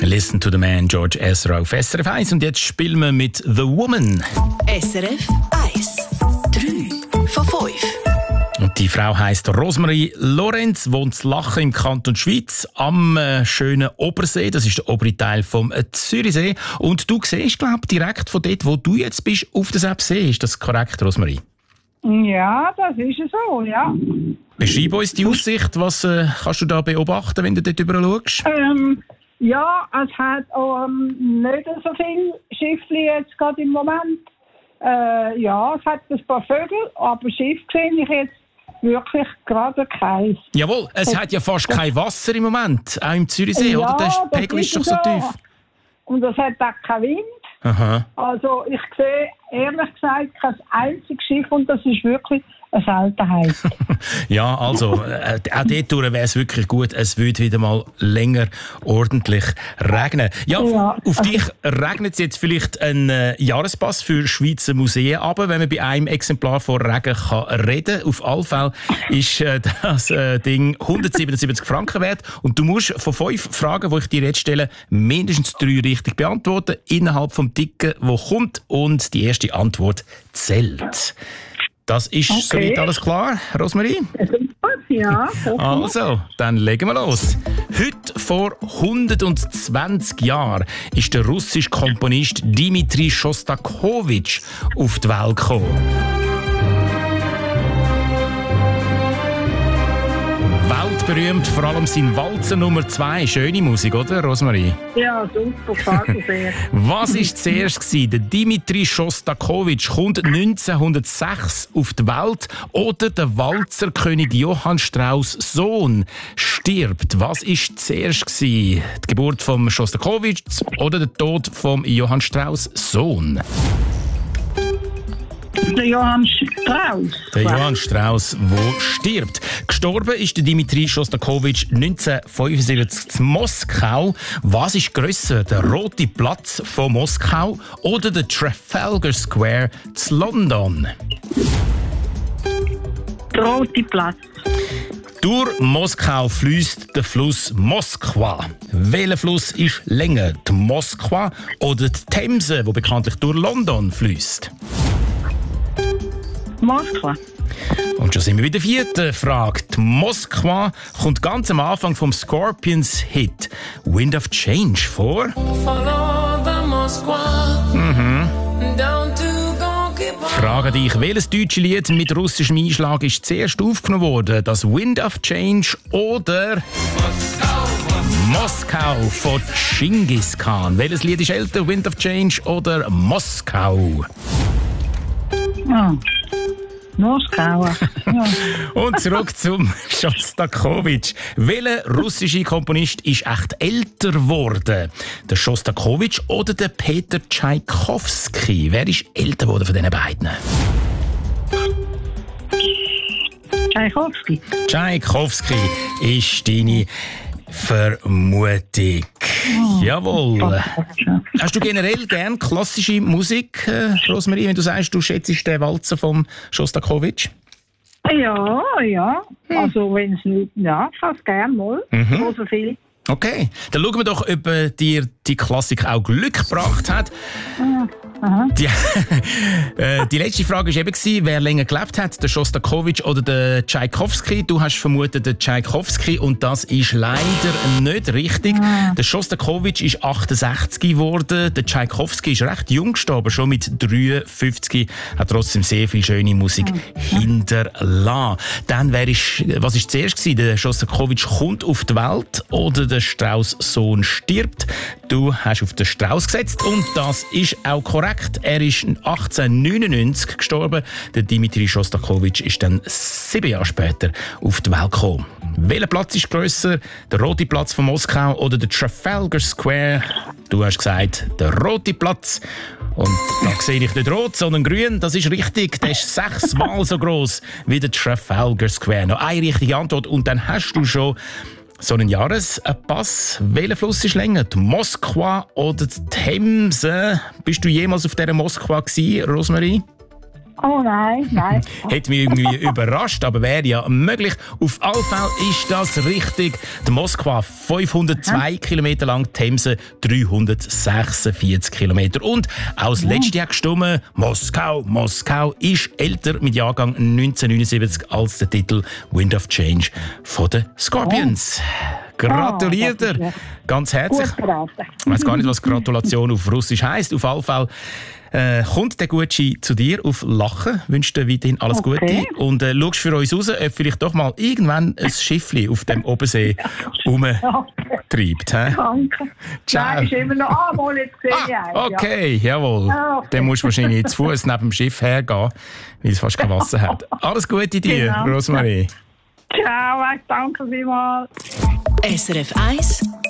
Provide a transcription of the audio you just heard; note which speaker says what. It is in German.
Speaker 1: Listen to the Man, George Ezra auf SRF 1. Und jetzt spielen wir mit The Woman.
Speaker 2: SRF 1. 3 von 5.
Speaker 1: Und die Frau heisst Rosemarie Lorenz, wohnt in Lachen im Kanton Schweiz am schönen Obersee. Das ist der obere Teil vom Zürichsee. Und du siehst, glaube ich, direkt von dort, wo du jetzt bist, auf den See. Ist das korrekt, Rosemarie?
Speaker 3: Ja, das ist so, ja.
Speaker 1: Beschreib uns die Aussicht. Was kannst du da beobachten, wenn du dort drüber schaust?
Speaker 3: Ja, es hat auch nicht so viele Schiffchen jetzt gerade im Moment. Ja, es hat ein paar Vögel, aber Schiff sehe ich jetzt wirklich gerade keins.
Speaker 1: Jawohl, es hat ja fast kein Wasser im Moment, auch im Zürichsee, oder? Der Pegel ist doch so tief.
Speaker 3: Und es hat auch keinen Wind.
Speaker 1: Aha.
Speaker 3: Also ich sehe ehrlich gesagt kein einziges Schiff und das ist wirklich eine Seltenheit.
Speaker 1: Ja, also auch dort wäre es wirklich gut, es würde wieder mal länger ordentlich regnen. Ja, auf dich regnet es jetzt vielleicht ein Jahrespass für Schweizer Museen, aber wenn man bei einem Exemplar von Regen kann reden, auf alle Fälle ist das Ding 177 Franken wert und du musst von 5 Fragen, die ich dir jetzt stelle, mindestens 3 richtig beantworten, innerhalb vom Ticken, wo kommt, und die erste Antwort zählt. Das ist soweit alles klar, Rosemarie?
Speaker 3: Ja.
Speaker 1: Also, dann legen wir los. Heute vor 120 Jahren ist der russische Komponist Dmitri Schostakowitsch auf die Welt gekommen. Weltberühmt, vor allem sein Walzer Nummer 2. Schöne Musik, oder, Rosemarie?
Speaker 3: Ja, super, gefällt mir sehr.
Speaker 1: Was war zuerst? Der Dmitri Schostakowitsch kommt 1906 auf die Welt oder der Walzerkönig Johann Strauss' Sohn stirbt? Was war zuerst? Die Geburt von Schostakowitsch oder der Tod von Johann Strauss' Sohn?
Speaker 3: Der Johann Strauss.
Speaker 1: Der Johann Strauss, der stirbt. Gestorben ist der Dmitri Schostakowitsch 1975 in Moskau. Was ist grösser, der Rote Platz von Moskau oder der Trafalgar Square in London?
Speaker 3: Der Rote Platz.
Speaker 1: Durch Moskau fließt der Fluss Moskwa. Welcher Fluss ist länger, die Moskwa oder die Themse, die bekanntlich durch London fließt?
Speaker 3: Moskwa.
Speaker 1: Und schon sind wir bei der 4. Frage. Die Moskwa kommt ganz am Anfang vom Scorpions-Hit Wind of Change vor. Frage dich, welches deutsche Lied mit russischem Einschlag ist zuerst aufgenommen worden? Das Wind of Change oder Moskau von Genghis Khan? Welches Lied ist älter, Wind of Change oder Moskau?
Speaker 3: Moskau. Ja.
Speaker 1: Und zurück zum Schostakowitsch. Welcher russische Komponist ist echt älter geworden? Der Schostakowitsch oder der Peter Tschaikowski? Wer ist älter geworden von diesen beiden?
Speaker 3: Tschaikowski.
Speaker 1: Tschaikowski ist deine Vermutung. Jawohl. Hast du generell gern klassische Musik, Rosemarie, wenn du sagst, du schätzt den Walzer vom Schostakowitsch?
Speaker 3: Ja. Also wenn es nicht, ja, ich kann es gerne mal. So viel.
Speaker 1: Okay, dann schauen wir doch, ob dir die Klassik auch Glück gebracht hat. Die letzte Frage war eben, wer länger gelebt hat, der Schostakowitsch oder der Tschaikowski. Du hast vermutet den Tschaikowski und das ist leider nicht richtig. Der Schostakowitsch ist 68 geworden, der Tschaikowski ist recht jung gestorben, schon mit 53, hat trotzdem sehr viel schöne Musik hinterlassen. Dann was ist zuerst gewesen? Der Schostakowitsch kommt auf die Welt oder der Strauss' Sohn stirbt? Du hast auf den Strauss gesetzt und das ist auch korrekt. Er ist 1899 gestorben. Der Dmitri Schostakowitsch ist dann 7 Jahre später auf die Welt gekommen. Welcher Platz ist grösser? Der Rote Platz von Moskau oder der Trafalgar Square? Du hast gesagt, der Rote Platz. Und da sehe ich nicht rot, sondern grün. Das ist richtig. Der ist 6-mal so gross wie der Trafalgar Square. Noch eine richtige Antwort und dann hast du schon so einen Jahrespass. Welcher Fluss ist länger? Die Moskwa oder die Themse? Bist du jemals auf dieser Moskwa gewesen, Rosemarie?
Speaker 3: Oh nein.
Speaker 1: Hätte mich irgendwie überrascht, aber wäre ja möglich. Auf alle Fälle ist das richtig. Die Moskwa 502 Kilometer lang, Themse 346 Kilometer. Und auch das letzte Jahr gestimmt, Moskau ist älter mit Jahrgang 1979 als der Titel Wind of Change von den Scorpions. Gratuliert dir ganz herzlich. Ich weiss gar nicht, was Gratulation auf Russisch heisst. Auf alle Fälle kommt der Gucci zu dir auf Lachen. Wünsche dir weiterhin alles Gute. Und schaust für uns raus, ob vielleicht doch mal irgendwann ein Schiffli auf dem Obensee rumtreibt.
Speaker 3: Danke.
Speaker 1: Ciao.
Speaker 3: Nein, ist immer noch einmal jetzt gesehen.
Speaker 1: Okay, jawohl. Dann musst du wahrscheinlich zu Fuß neben dem Schiff hergehen, weil es fast kein Wasser hat. Alles Gute dir, Rosmarie.
Speaker 3: Ciao, danke vielmals.
Speaker 2: SRF 1